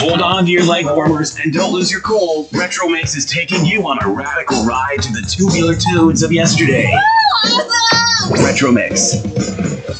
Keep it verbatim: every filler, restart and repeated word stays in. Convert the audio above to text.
Hold on to your leg warmers and don't lose your cool. Retro Mix is taking you on a radical ride to the two-wheeler tunes of yesterday. Awesome! Retro Mix.